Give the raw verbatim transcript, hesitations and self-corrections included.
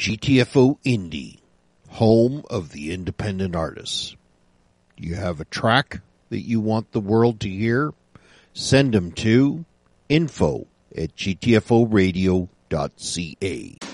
G T F O Indie, home of the independent artists. Do you have a track that you want the world to hear? Send them to info at g t f o radio dot c a.